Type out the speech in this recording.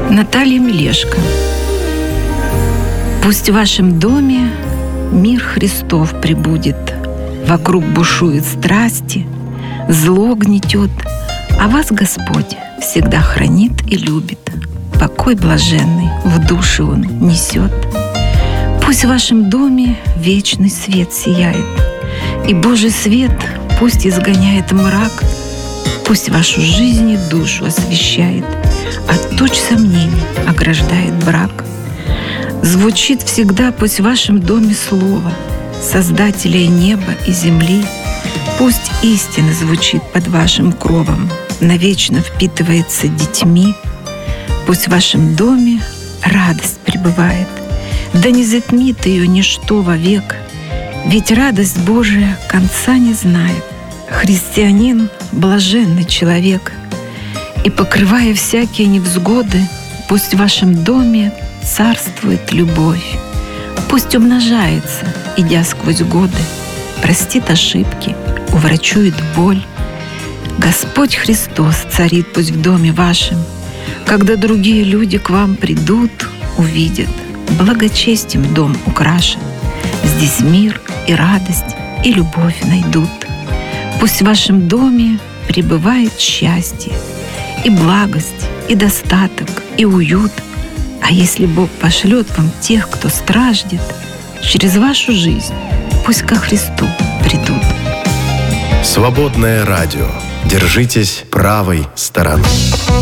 Наталья Мелешко. Пусть в вашем доме мир Христов пребудет. Вокруг бушуют страсти, зло гнетет, а вас Господь всегда хранит и любит. Покой блаженный в душе Он несет. Пусть в вашем доме вечный свет сияет, и Божий свет пусть изгоняет мрак, пусть вашу жизнь и душу освещает, от туч сомнений ограждает брак. Звучит всегда пусть в вашем доме слово Создателя неба и земли. Пусть истина звучит под вашим кровом, навечно впитывается детьми. Пусть в вашем доме радость пребывает, да не затмит ее ничто вовек, ведь радость Божия конца не знает. Христианин — блаженный человек, и, покрывая всякие невзгоды, пусть в вашем доме царствует любовь. Пусть умножается, идя сквозь годы, простит ошибки, уврачует боль. Господь Христос царит пусть в доме вашем. Когда другие люди к вам придут, увидят, благочестием дом украшен. Здесь мир и радость, и любовь найдут. Пусть в вашем доме пребывает счастье, и благость, и достаток, и уют. А если Бог пошлет вам тех, кто страждет, через вашу жизнь пусть ко Христу придут. Свободное радио. Держитесь правой стороны.